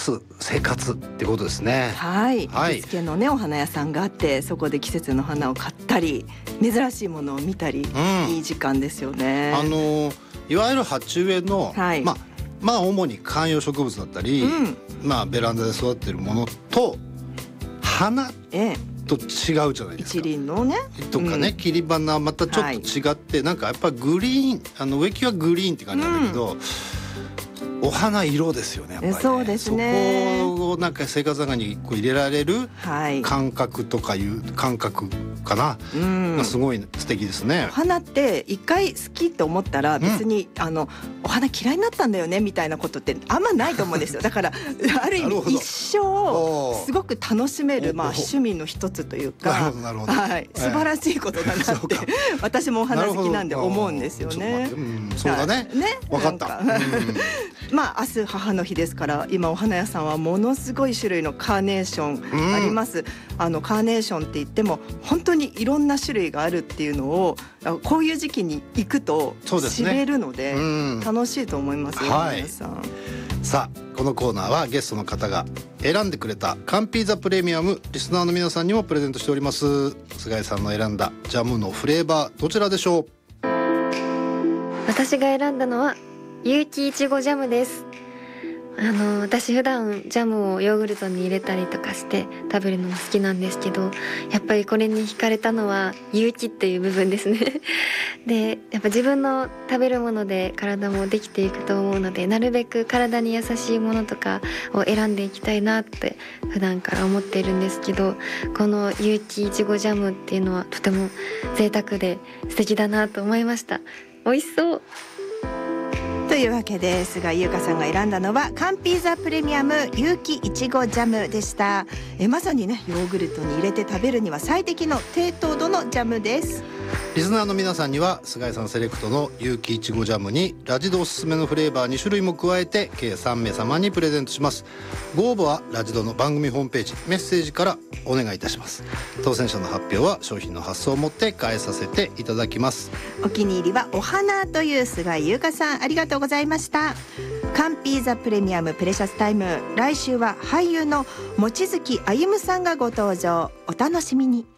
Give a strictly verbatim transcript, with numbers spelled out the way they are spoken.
す生活ってことですね。 はい、 はい、 行きつけのねお花屋さんがあって、そこで季節の花を買ったり珍しいものを見たり、うん、いい時間ですよね。 あのいわゆる鉢植えの、はい、まあまあ主に観葉植物だったり、うん、まあベランダで育っているものと花、ええと違うじゃないですか。 一輪のねとかね、うん、切り花はまたちょっと違って、はい、なんかやっぱグリーン、あの植木はグリーンって感じなんだけど、うん、お花色ですよねやっぱりね。 そうですね。 そこをなんか生活の中にこう入れられる感覚とかいう感覚かな、うん、すごい素敵ですね。 お花って一回好きと思ったら別に、うん、あのお花嫌いになったんだよねみたいなことってあんまないと思うんですよ。だからある意味一生すごく楽しめる、まあ、趣味の一つというか、はい、素晴らしいことだなって、えー、私もお花好きなんで思うんですよね。 うん、そうだね、ね、分かった。 まあ明日母の日ですから、今お花屋さんはものすごい種類のカーネーションあります、うん、あのカーネーションって言っても本当にいろんな種類があるっていうのをこういう時期に行くと知れるので、ね、うん、楽しいと思いますよ、はい、皆さん。 さあこのコーナーはゲストの方が選んでくれたカンピーザプレミアム、リスナーの皆さんにもプレゼントしております。菅井さんの選んだジャムのフレーバーどちらでしょう？ 私が選んだのは有機いちごジャムです。あの私普段ジャムをヨーグルトに入れたりとかして食べるのも好きなんですけど、やっぱりこれに惹かれたのは有機っていう部分ですね。でやっぱ自分の食べるもので体もできていくと思うので、なるべく体に優しいものとかを選んでいきたいなって普段から思っているんですけど、この有機いちごジャムっていうのはとても贅沢で素敵だなと思いました。美味しそう。 というわけで菅井優香さんが選んだのはカンピーザプレミアム有機いちごジャムでした。えまさにねヨーグルトに入れて食べるには最適の低糖度のジャムです。 リスナーの皆さんには菅井さんセレクトの有機いちごジャムにラジドおすすめのフレーバーに種類も加えて計さんめい様にプレゼントします。ご応募はラジドの番組ホームページメッセージからお願いいたします。当選者の発表は商品の発送をもって返させていただきます。 お気に入りはお花という菅井優香さん、ありがとうございました。カンピーザプレミアムプレシャスタイム、来週は俳優の望月歩さんがご登場。お楽しみに。